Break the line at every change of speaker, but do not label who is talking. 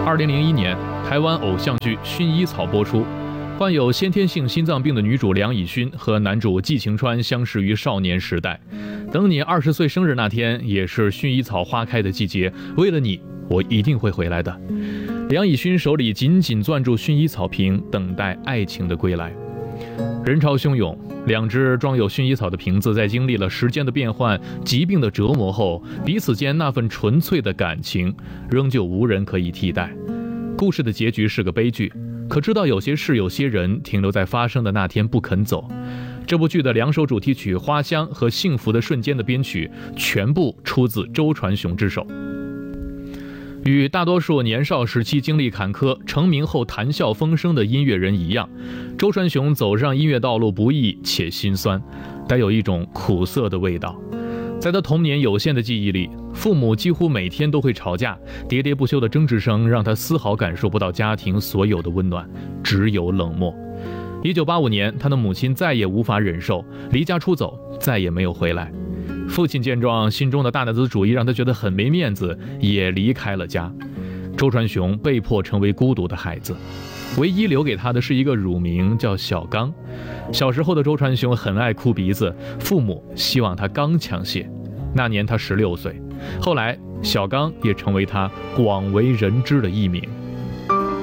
2001年，台湾偶像剧《薰衣草》播出。患有先天性心脏病的女主梁以勋和男主季晴川相识于少年时代。等你20岁生日那天，也是薰衣草花开的季节。为了你，我一定会回来的。梁以勋手里紧紧攥住薰衣草瓶，等待爱情的归来。人潮汹涌，两只装有薰衣草的瓶子在经历了时间的变换、疾病的折磨后，彼此间那份纯粹的感情仍旧无人可以替代。故事的结局是个悲剧，可知道有些事、有些人停留在发生的那天不肯走。这部剧的2首主题曲《花香》和《幸福的瞬间》的编曲全部出自周传雄之手。与大多数年少时期经历坎坷、成名后谈笑风生的音乐人一样，周传雄走上音乐道路不易且心酸，带有一种苦涩的味道。在他童年有限的记忆里，父母几乎每天都会吵架，喋喋不休的争执声让他丝毫感受不到家庭所有的温暖，只有冷漠。1985年，他的母亲再也无法忍受，离家出走，再也没有回来。父亲见状，心中的大男子主义让他觉得很没面子，也离开了家。周传雄被迫成为孤独的孩子，唯一留给他的是一个乳名，叫小刚。小时候的周传雄很爱哭鼻子，父母希望他刚强些。那年他16岁，后来小刚也成为他广为人知的艺名。